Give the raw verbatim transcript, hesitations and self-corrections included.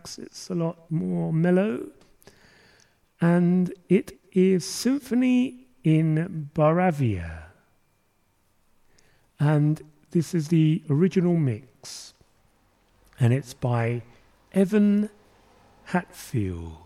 tracks, it's a lot more mellow. And it is Symphony in Baravia. And this is the original mix. And it's by Evan Hatfield.